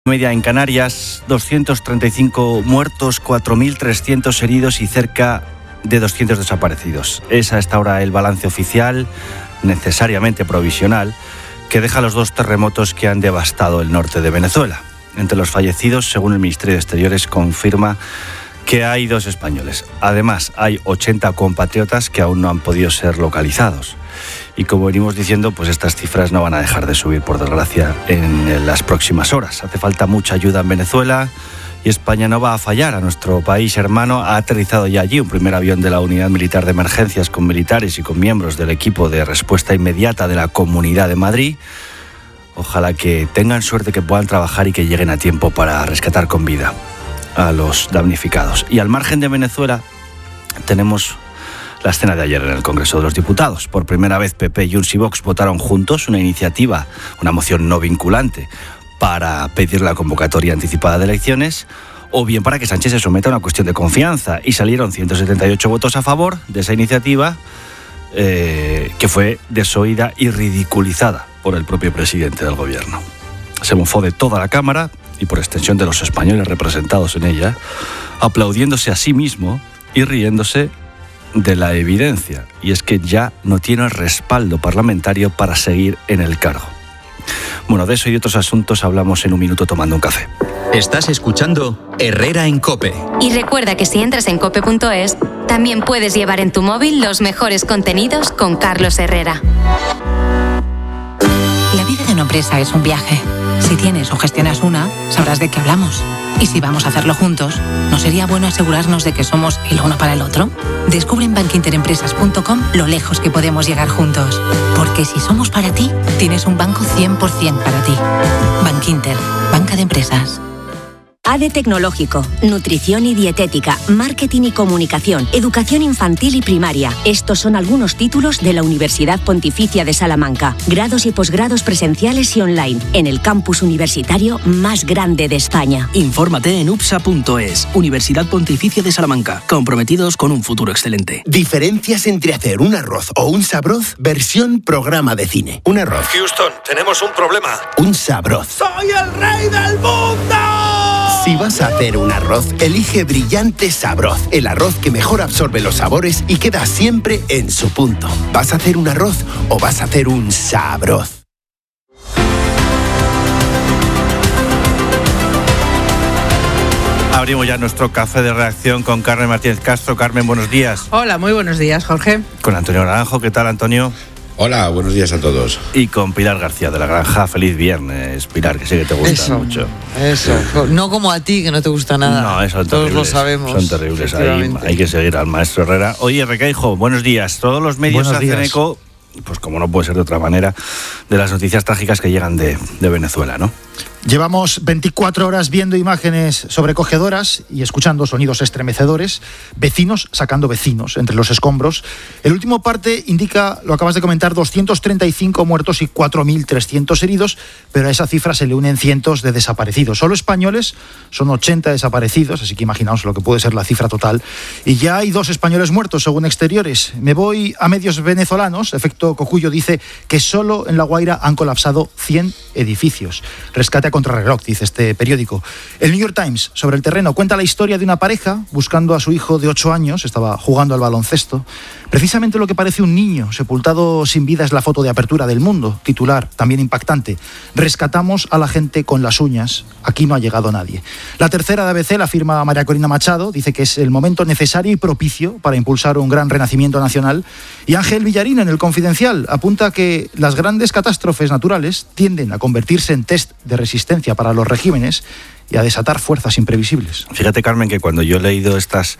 Media en Canarias, 235 muertos, 4.300 heridos y cerca de 200 desaparecidos. Es a esta hora el balance oficial, necesariamente provisional, que deja los dos terremotos que han devastado el norte de Venezuela. Entre los fallecidos, según el Ministerio de Exteriores, confirma que hay 2 españoles. Además, hay 80 compatriotas que aún no han podido ser localizados. Y como venimos diciendo, pues estas cifras no van a dejar de subir, por desgracia, en las próximas horas. Hace falta mucha ayuda en Venezuela y España no va a fallar. A nuestro país hermano ha aterrizado ya allí un primer avión de la Unidad Militar de Emergencias con militares y con miembros del equipo de respuesta inmediata de la Comunidad de Madrid. Ojalá que tengan suerte, que puedan trabajar y que lleguen a tiempo para rescatar con vida a los damnificados. Y al margen de Venezuela tenemos la escena de ayer en el Congreso de los Diputados. Por primera vez PP, Junts y Vox votaron juntos una iniciativa, una moción no vinculante, para pedir la convocatoria anticipada de elecciones, o bien para que Sánchez se someta a una cuestión de confianza. Y salieron 178 votos a favor de esa iniciativa, que fue desoída y ridiculizada por el propio presidente del gobierno. Se mofó de toda la Cámara y por extensión de los españoles representados en ella, aplaudiéndose a sí mismo y riéndose de la evidencia, y es que ya no tiene respaldo parlamentario para seguir en el cargo. Bueno, de eso y de otros asuntos hablamos en un minuto tomando un café. Estás escuchando Herrera en COPE. Y recuerda que si entras en cope.es, también puedes llevar en tu móvil los mejores contenidos con Carlos Herrera. La vida de una empresa es un viaje. Si tienes o gestionas una, sabrás de qué hablamos. Y si vamos a hacerlo juntos, ¿no sería bueno asegurarnos de que somos el uno para el otro? Descubre en bankinterempresas.com lo lejos que podemos llegar juntos. Porque si somos para ti, tienes un banco 100% para ti. Bankinter, banca de empresas. ADE Tecnológico, Nutrición y Dietética, Marketing y Comunicación, Educación Infantil y Primaria. Estos son algunos títulos de la Universidad Pontificia de Salamanca. Grados y posgrados presenciales y online, en el campus universitario más grande de España. Infórmate en upsa.es, Universidad Pontificia de Salamanca, comprometidos con un futuro excelente. Diferencias entre hacer un arroz o un sabroz, versión programa de cine. Un arroz. Houston, tenemos un problema. Un sabroz. ¡Soy el rey del mundo! Si vas a hacer un arroz, elige Brillante Sabroz, el arroz que mejor absorbe los sabores y queda siempre en su punto. ¿Vas a hacer un arroz o vas a hacer un sabroz? Abrimos ya nuestro café de reacción con Carmen Martínez Castro. Carmen, buenos días. Hola, muy buenos días, Jorge. Con Antonio Naranjo. ¿Qué tal, Antonio? Hola, buenos días a todos. Y con Pilar García de la Granja. Feliz viernes, Pilar, que sé que te gusta mucho. Eso, no como a ti, que no te gusta nada. No, eso todos terribles, lo sabemos. Son terribles, hay que seguir al maestro Herrera. Oye, Recaijo, buenos días. Todos los medios hacen eco, pues como no puede ser de otra manera, de las noticias trágicas que llegan de Venezuela, ¿no? Llevamos 24 horas viendo imágenes sobrecogedoras y escuchando sonidos estremecedores, vecinos sacando vecinos entre los escombros. El último parte indica, lo acabas de comentar, 235 muertos y 4.300 heridos, pero a esa cifra se le unen cientos de desaparecidos. Solo españoles son 80 desaparecidos, así que imaginaos lo que puede ser la cifra total. Y ya hay 2 españoles muertos, según Exteriores. Me voy a medios venezolanos. Efecto Cocuyo dice que solo en La Guaira han colapsado 100 edificios. Rescate a contrarreloj, dice este periódico. El New York Times, sobre el terreno, cuenta la historia de una pareja buscando a su hijo de 8 años, estaba jugando al baloncesto. Precisamente lo que parece un niño sepultado sin vida es la foto de apertura del Mundo. Titular, también impactante: rescatamos a la gente con las uñas, aquí no ha llegado nadie. La tercera de ABC la firma María Corina Machado, dice que es el momento necesario y propicio para impulsar un gran renacimiento nacional. Y Ángel Villarín, en El Confidencial, apunta que las grandes catástrofes naturales tienden a convertirse en test de resistencia para los regímenes y a desatar fuerzas imprevisibles. Fíjate, Carmen, que cuando yo he leído estas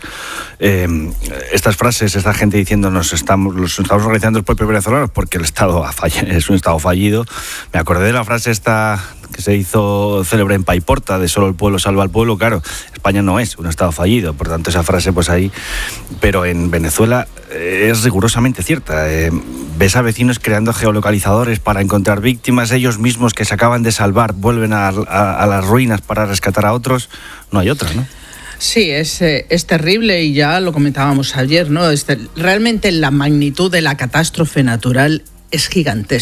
frases, esta gente diciendo los estamos organizando los propios venezolanos porque el Estado es un Estado fallido, me acordé de la frase esta que se hizo célebre en Paiporta, de solo el pueblo salva al pueblo. Claro, España no es un Estado fallido, por tanto esa frase pues ahí, pero en Venezuela es rigurosamente cierta. Ves a vecinos creando geolocalizadores para encontrar víctimas, ellos mismos que se acaban de salvar vuelven a las ruinas para rescatar a otros. No hay otra, ¿no? Sí, es terrible y ya lo comentábamos ayer, ¿no? Realmente la magnitud de la catástrofe natural es gigantesca.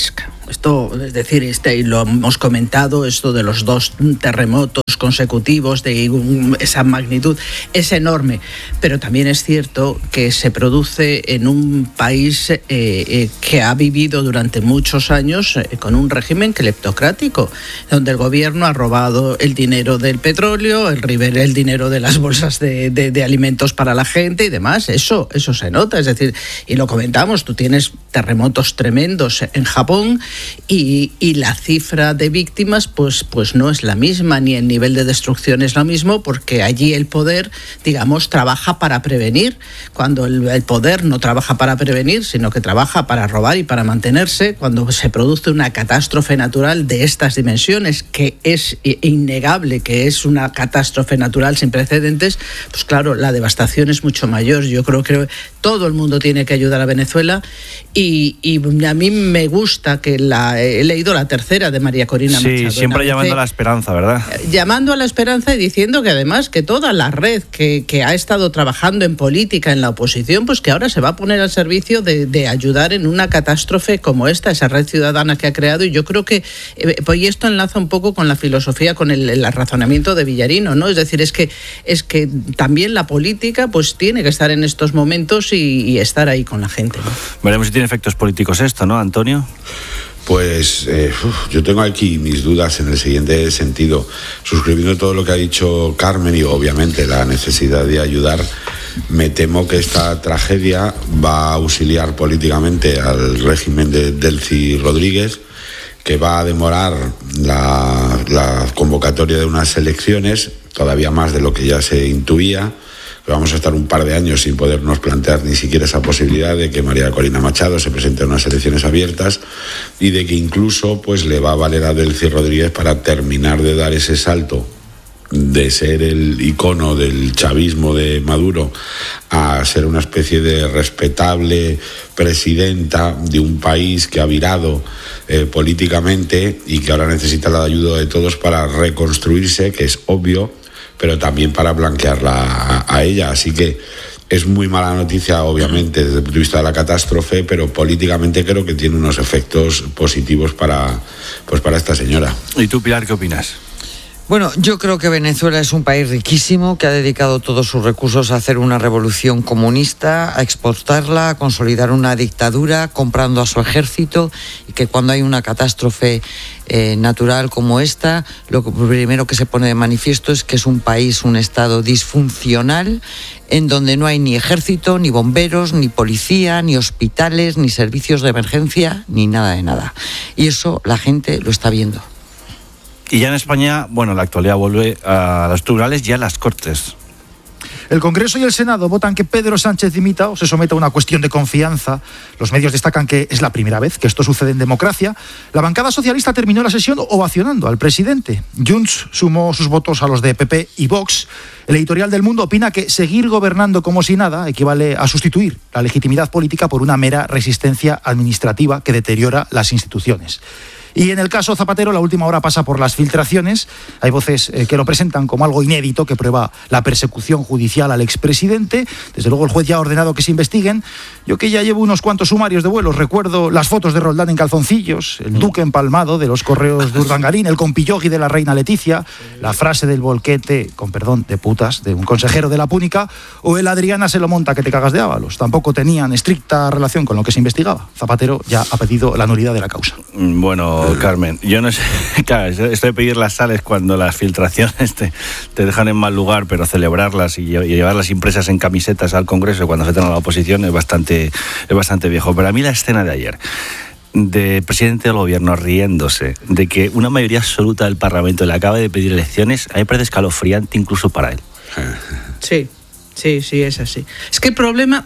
Esto, es decir, lo hemos comentado, esto de los 2 terremotos consecutivos de esa magnitud es enorme, pero también es cierto que se produce en un país que ha vivido durante muchos años con un régimen cleptocrático, donde el gobierno ha robado el dinero del petróleo, el dinero de las bolsas de alimentos para la gente y demás. Eso se nota, es decir, y lo comentamos, tú tienes terremotos tremendos en Japón y la cifra de víctimas pues no es la misma, ni el nivel de destrucción es lo mismo, porque allí el poder, digamos, trabaja para prevenir, cuando el poder no trabaja para prevenir, sino que trabaja para robar y para mantenerse. Cuando se produce una catástrofe natural de estas dimensiones, que es innegable que es una catástrofe natural sin precedentes, pues claro, la devastación es mucho mayor. Yo creo que todo el mundo tiene que ayudar a Venezuela y a mí me gusta que he leído la tercera de María Corina Machado. Sí, siempre llamando a la esperanza, ¿verdad? Llamando a la esperanza y diciendo que además que toda la red que ha estado trabajando en política en la oposición, pues que ahora se va a poner al servicio de ayudar en una catástrofe como esa red ciudadana que ha creado. Y yo creo que y esto enlaza un poco con la filosofía, con el razonamiento de Villarino, ¿no? Es decir, es que también la política pues tiene que estar en estos momentos y estar ahí con la gente, ¿no? Veremos si tiene efectos políticos esto, ¿no, Antonio? Pues yo tengo aquí mis dudas en el siguiente sentido. Suscribiendo todo lo que ha dicho Carmen y obviamente la necesidad de ayudar, me temo que esta tragedia va a auxiliar políticamente al régimen de Delcy Rodríguez, que va a demorar la convocatoria de unas elecciones, todavía más de lo que ya se intuía. Vamos a estar un par de años sin podernos plantear ni siquiera esa posibilidad de que María Corina Machado se presente en unas elecciones abiertas, y de que incluso pues le va a valer a Delcy Rodríguez para terminar de dar ese salto de ser el icono del chavismo de Maduro a ser una especie de respetable presidenta de un país que ha virado políticamente y que ahora necesita la ayuda de todos para reconstruirse, que es obvio, pero también para blanquearla a ella. Así que es muy mala noticia, obviamente, desde el punto de vista de la catástrofe, pero políticamente creo que tiene unos efectos positivos para esta señora. ¿Y tú, Pilar, qué opinas? Bueno, yo creo que Venezuela es un país riquísimo que ha dedicado todos sus recursos a hacer una revolución comunista, a exportarla, a consolidar una dictadura, comprando a su ejército, y que cuando hay una catástrofe natural como esta, lo primero que se pone de manifiesto es que es un país, un estado disfuncional, en donde no hay ni ejército, ni bomberos, ni policía, ni hospitales, ni servicios de emergencia, ni nada de nada. Y eso la gente lo está viendo. Y ya en España, bueno, la actualidad vuelve a los tribunales y a las Cortes. El Congreso y el Senado votan que Pedro Sánchez dimita o se someta a una cuestión de confianza. Los medios destacan que es la primera vez que esto sucede en democracia. La bancada socialista terminó la sesión ovacionando al presidente. Junts sumó sus votos a los de PP y Vox. El editorial del Mundo opina que seguir gobernando como si nada equivale a sustituir la legitimidad política por una mera resistencia administrativa que deteriora las instituciones. Y en el caso Zapatero, la última hora pasa por las filtraciones. Hay voces que lo presentan como algo inédito, que prueba la persecución judicial al expresidente. Desde luego el juez ya ha ordenado que se investiguen. Yo, que ya llevo unos cuantos sumarios de vuelos, recuerdo las fotos de Roldán en calzoncillos, el duque empalmado de los correos de Urdangarín, el compillogi de la reina Leticia, la frase del volquete, con perdón, de putas, de un consejero de la Púnica, o el Adriana se lo monta que te cagas de Ábalos. Tampoco tenían estricta relación con lo que se investigaba. Zapatero ya ha pedido la nulidad de la causa. Bueno, Carmen, yo no sé, claro, esto de pedir las sales cuando las filtraciones te dejan en mal lugar, pero celebrarlas y llevarlas impresas en camisetas al Congreso cuando se tenga la oposición es bastante viejo. Pero a mí la escena de ayer, del presidente del gobierno riéndose de que una mayoría absoluta del Parlamento le acaba de pedir elecciones, a mí me parece escalofriante incluso para él. Sí, es así. Es que el problema,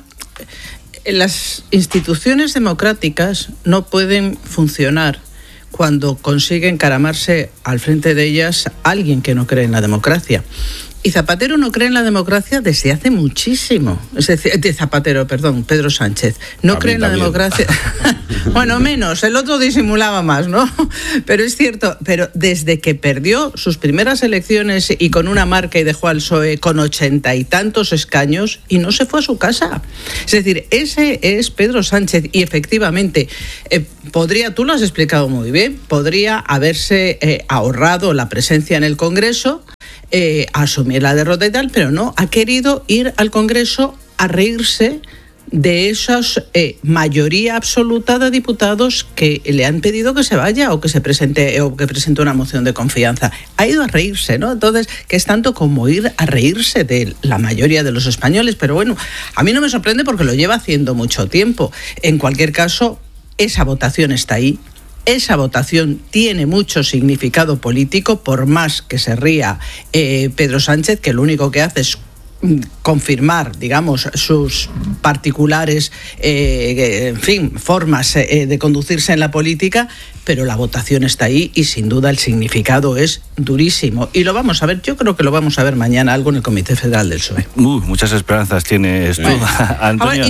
las instituciones democráticas no pueden funcionar cuando consigue encaramarse al frente de ellas alguien que no cree en la democracia. Y Zapatero no cree en la democracia desde hace muchísimo. Es decir, Pedro Sánchez. No cree en la democracia. Bueno, menos, el otro disimulaba más, ¿no? Pero es cierto, pero desde que perdió sus primeras elecciones y con una marca y dejó al PSOE con 80 y tantos escaños y no se fue a su casa. Es decir, ese es Pedro Sánchez y efectivamente tú lo has explicado muy bien, podría haberse ahorrado la presencia en el Congreso, asumir la derrota y tal, pero no, ha querido ir al Congreso a reírse de esa mayoría absoluta de diputados que le han pedido que se vaya o que presente una moción de confianza. Ha ido a reírse, ¿no? Entonces, que es tanto como ir a reírse de la mayoría de los españoles, pero bueno, a mí no me sorprende porque lo lleva haciendo mucho tiempo. En cualquier caso, esa votación está ahí. Esa votación tiene mucho significado político, por más que se ría Pedro Sánchez, que lo único que hace es confirmar, digamos, sus particulares, formas de conducirse en la política, pero la votación está ahí y sin duda el significado es durísimo. Y lo vamos a ver, yo creo que lo vamos a ver mañana algo en el Comité Federal del PSOE. Muchas esperanzas tienes tú, Antonio.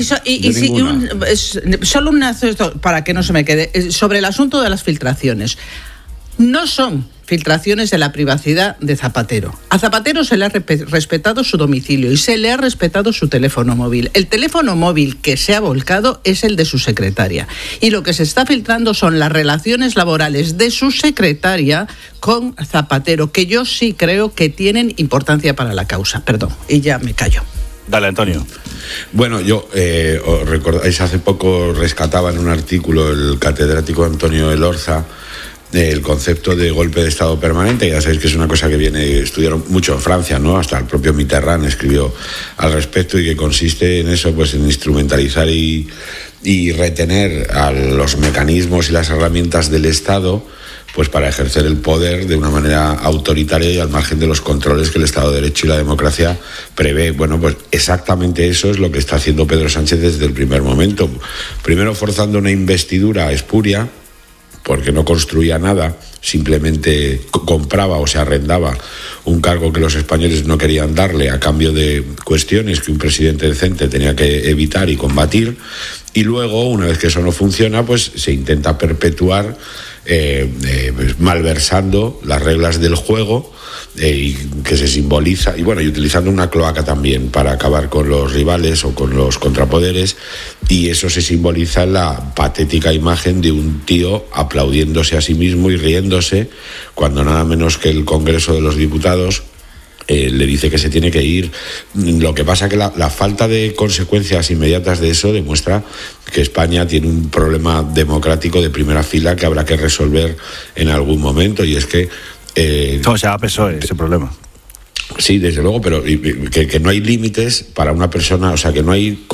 Solo para que no se me quede, sobre el asunto de las filtraciones. No son filtraciones de la privacidad de Zapatero. A Zapatero se le ha respetado su domicilio y se le ha respetado su teléfono móvil. El teléfono móvil que se ha volcado es el de su secretaria. Y lo que se está filtrando son las relaciones laborales de su secretaria con Zapatero, que yo sí creo que tienen importancia para la causa. Perdón, y ya me callo. Dale, Antonio. Bueno, yo, os recordáis, hace poco rescataba en un artículo el catedrático Antonio Elorza el concepto de golpe de Estado permanente. Ya sabéis que es una cosa que estudiaron mucho en Francia, ¿no? Hasta el propio Mitterrand escribió al respecto, y que consiste en eso, pues en instrumentalizar y retener a los mecanismos y las herramientas del Estado, pues para ejercer el poder de una manera autoritaria y al margen de los controles que el Estado de Derecho y la democracia prevé. Bueno, pues exactamente eso es lo que está haciendo Pedro Sánchez desde el primer momento. Primero forzando una investidura espuria, porque no construía nada, simplemente compraba o se arrendaba un cargo que los españoles no querían darle a cambio de cuestiones que un presidente decente tenía que evitar y combatir. Y luego, una vez que eso no funciona, pues se intenta perpetuar malversando las reglas del juego, y que se simboliza, y utilizando una cloaca también para acabar con los rivales o con los contrapoderes, y eso se simboliza en la patética imagen de un tío aplaudiéndose a sí mismo y riéndose cuando nada menos que el Congreso de los Diputados le dice que se tiene que ir. Lo que pasa que la falta de consecuencias inmediatas de eso demuestra que España tiene un problema democrático de primera fila que habrá que resolver en algún momento, y es que ¿cómo se llama PSOE ese problema? Sí, desde luego, pero que no hay límites para una persona, o sea, que no hay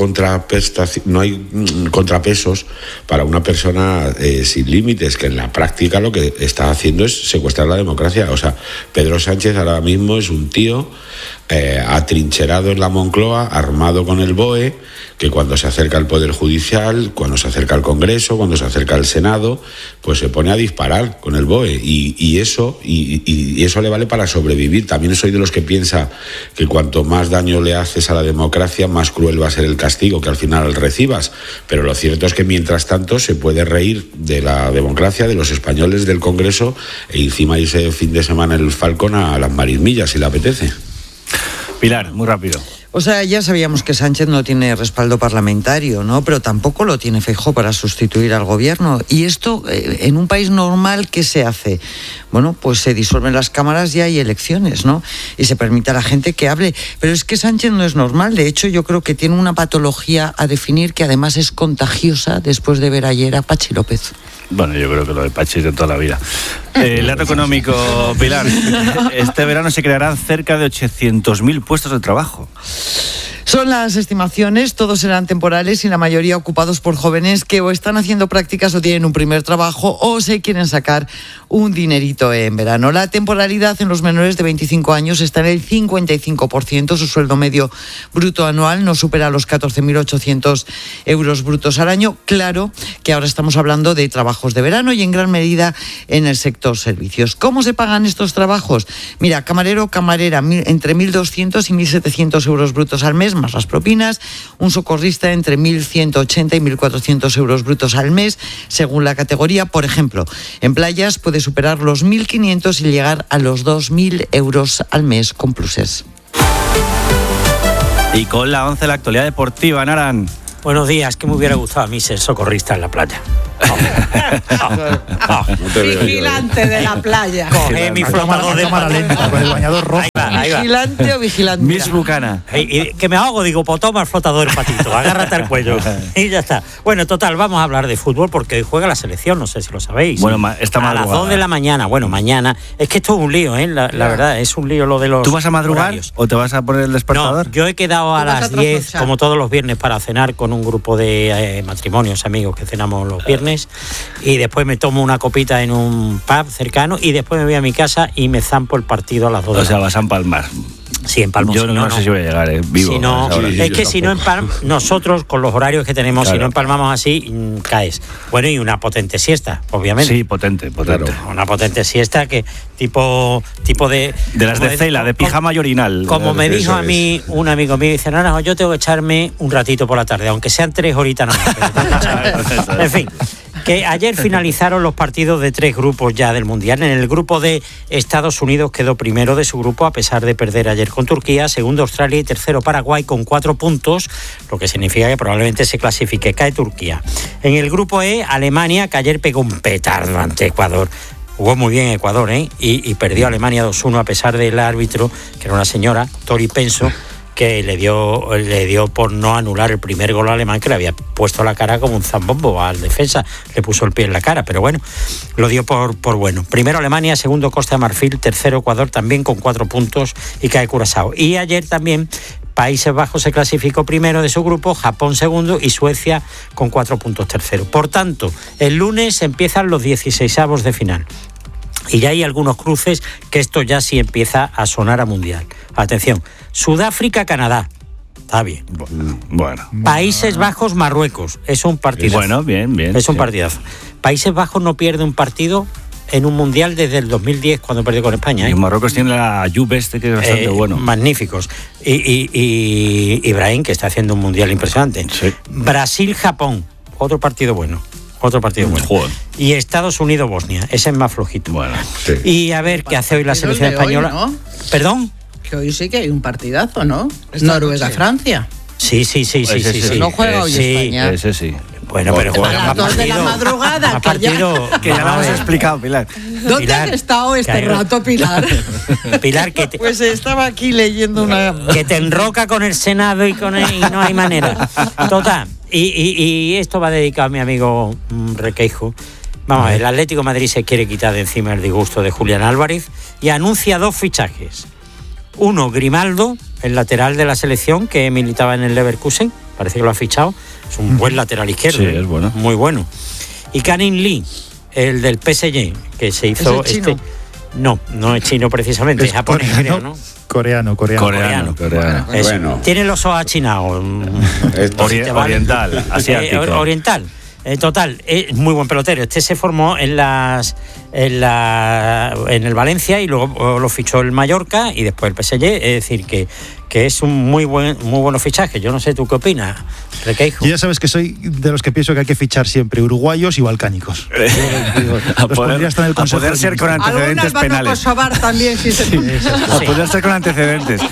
contrapesos para una persona sin límites, que en la práctica lo que está haciendo es secuestrar la democracia. O sea, Pedro Sánchez ahora mismo es un tío atrincherado en la Moncloa, armado con el BOE, que cuando se acerca al Poder Judicial, cuando se acerca al Congreso, cuando se acerca al Senado, pues se pone a disparar con el BOE, y eso le vale para sobrevivir. También soy de los que piensa que cuanto más daño le haces a la democracia, más cruel va a ser el castigo que al final recibas. Pero lo cierto es que mientras tanto se puede reír de la democracia, de los españoles, del Congreso, e encima irse fin de semana en el Falcon a las Marismillas, si le apetece. Pilar, muy rápido. O sea, ya sabíamos que Sánchez no tiene respaldo parlamentario, ¿no? Pero tampoco lo tiene Feijóo para sustituir al gobierno. Y esto, en un país normal, ¿qué se hace? Bueno, pues se disuelven las cámaras y hay elecciones, ¿no? Y se permite a la gente que hable. Pero es que Sánchez no es normal. De hecho, yo creo que tiene una patología a definir que además es contagiosa después de ver ayer a Pachi López. Bueno, yo creo que lo de Pachi es de toda la vida. El dato económico, Pilar. Este verano se crearán cerca de 800.000 puestos de trabajo. Son las estimaciones, todos serán temporales y la mayoría ocupados por jóvenes que o están haciendo prácticas o tienen un primer trabajo o se quieren sacar un dinerito en verano. La temporalidad en los menores de 25 años está en el 55%, su sueldo medio bruto anual no supera los 14.800 euros brutos al año. Claro que ahora estamos hablando de trabajos de verano y en gran medida en el sector servicios. ¿Cómo se pagan estos trabajos? Mira, camarero o camarera, entre 1.200 y 1.700 euros brutos al mes, más las propinas. Un socorrista entre 1.180 y 1.400 euros brutos al mes, según la categoría. Por ejemplo, en playas puede superar los 1.500 y llegar a los 2.000 euros al mes con pluses. Y con la 11 la actualidad deportiva, Naran. Buenos días, que me hubiera gustado a mí ser socorrista en la playa. Vigilante de la playa. Coge mi flotador de cámara lenta con el bañador rojo. ¿Vigilante o vigilante? Miss Bucana. Y que me ahogo, digo, pues toma el flotador el patito, agárrate al cuello y ya está. Bueno, total, vamos a hablar de fútbol porque hoy juega la selección, no sé si lo sabéis. Bueno, esta madrugada. A las 2 de la mañana, bueno, mañana. Es que esto es un lío, la verdad, es un lío lo de los... ¿Tú vas a madrugar horarios. o te vas a poner el despertador? No, yo he quedado a las 10, como todos los viernes, para cenar con un grupo de matrimonios, amigos que cenamos los viernes, y después me tomo una copita en un pub cercano y después me voy a mi casa y me zampo el partido a las 2 de la mañana. O sea, vas a empalmar. Sí, empalmo. Yo no sé si voy a llegar vivo. Si no, es que si no empalmamos, nosotros con los horarios que tenemos, claro, si no empalmamos así, caes. Bueno, y una potente siesta, obviamente. Sí, potente. Claro, una potente siesta que tipo de... De las de cela, de pijama y orinal. Como me dijo a mí un amigo mío, dice, no, yo tengo que echarme un ratito por la tarde, aunque sean 3 horitas nomás. En fin, que ayer finalizaron los partidos de 3 grupos ya del Mundial. En el grupo de Estados Unidos quedó primero de su grupo a pesar de perder ayer con Turquía, segundo Australia y tercero Paraguay con 4 puntos, lo que significa que probablemente se clasifique. Cae Turquía. En el grupo E, Alemania, que ayer pegó un petardo ante Ecuador. Jugó muy bien Ecuador, y perdió Alemania 2-1 a pesar del árbitro, que era una señora, Tori Penso, que le dio por no anular el primer gol alemán, que le había puesto la cara como un zambombo al defensa, le puso el pie en la cara, pero bueno, lo dio por bueno. Primero Alemania, segundo Costa de Marfil, tercero Ecuador también con 4 puntos y cae Curazao. Y ayer también Países Bajos se clasificó primero de su grupo, Japón segundo y Suecia con 4 puntos tercero. Por tanto, el lunes empiezan los 16avos de final. Y ya hay algunos cruces que esto ya sí empieza a sonar a mundial. Atención, Sudáfrica-Canadá. Está bien. Bueno. Países Bajos, Marruecos. Es un partidazo. Bueno, bien. Es un partidazo. Países Bajos no pierde un partido en un mundial desde el 2010 cuando perdió con España. Y Marruecos tiene la Juve que es bastante bueno. Magníficos. Y Ibrahim, que está haciendo un mundial impresionante. Sí. Brasil-Japón. Otro partido bueno. Joder. Y Estados Unidos-Bosnia. Ese es más flojito. Bueno, sí. Y a ver qué hace hoy la selección española. Hoy, ¿no? ¿Perdón? Que hoy sí que hay un partidazo, ¿no? Noruega-Francia. Sí. No juega hoy España. Ese sí. Bueno, pero a las 2 de la madrugada. Que ya lo hemos explicado, Pilar. ¿Dónde has estado este rato, Pilar? Pilar, pues estaba aquí leyendo una... Que te enroca con el Senado y no hay manera. Total. Y esto va dedicado a mi amigo Requeijo. Vamos a ver, el Atlético de Madrid se quiere quitar de encima el disgusto de Julián Álvarez y anuncia 2 fichajes. Uno, Grimaldo, el lateral de la selección que militaba en el Leverkusen, parece que lo ha fichado. Es un buen lateral izquierdo. Sí, es bueno. Muy bueno. Y Karim Lee, el del PSG, que se hizo... ¿Es chino? No es chino precisamente, es japonés, creo, ¿no? Coreano. Bueno. Tiene los ojos achinados. Oriental, asiático. Oriental. Total, es muy buen pelotero. Este se formó en el Valencia y luego lo fichó el Mallorca y después el PSG. Es decir, que es un muy bueno fichaje. Yo no sé, ¿tú qué opinas, Requeijo? Yo ya sabes que soy de los que pienso que hay que fichar siempre uruguayos y balcánicos. a poder ser con antecedentes penales. También, A poder ser con antecedentes.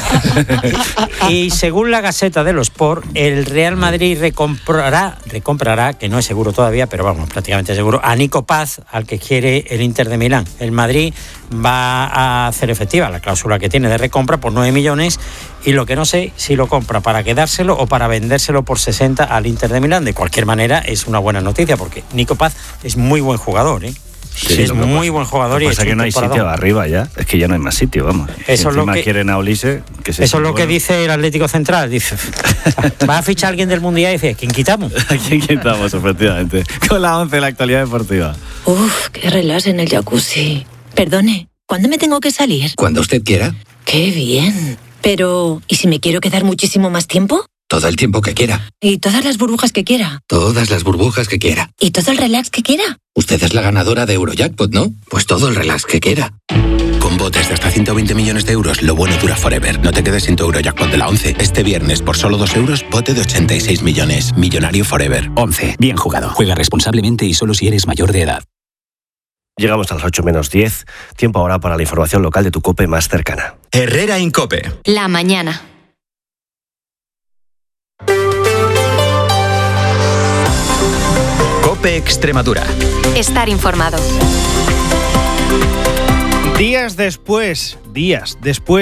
Y según la Gaceta de los Sport, el Real Madrid recomprará, que no es seguro todavía, pero vamos, prácticamente seguro, a Nico Paz, al que quiere el Inter de Milán. El Madrid va a hacer efectiva la cláusula que tiene de recompra por 9 millones y lo que no sé si lo compra para quedárselo o para vendérselo por 60 al Inter de Milán. De cualquier manera es una buena noticia porque Nico Paz es muy buen jugador, Sí, es muy buen jugador. Lo que pasa es que no hay sitio arriba ya. Es que ya no hay más sitio, vamos. Eso es lo que quieren a Olise. Eso es lo que dice el Atlético Central. Dice, va a fichar a alguien del Mundial y dice, ¿quién quitamos? ¿A quién quitamos, efectivamente? Con la 11 de la actualidad deportiva. Uf, qué relax en el jacuzzi. Perdone, ¿cuándo me tengo que salir? Cuando usted quiera. Qué bien. Pero, ¿y si me quiero quedar muchísimo más tiempo? Todo el tiempo que quiera. ¿Y todas las burbujas que quiera? Todas las burbujas que quiera. ¿Y todo el relax que quiera? Usted es la ganadora de Eurojackpot, ¿no? Pues todo el relax que quiera. Con botes de hasta 120 millones de euros, lo bueno dura forever. No te quedes sin tu Eurojackpot de la 11. Este viernes, por solo 2 euros, bote de 86 millones. Millonario forever. 11. Bien jugado. Juega responsablemente y solo si eres mayor de edad. Llegamos a las 8 menos 10. Tiempo ahora para la información local de tu COPE más cercana. Herrera Incope. La mañana. COPE Extremadura. Estar informado. Días después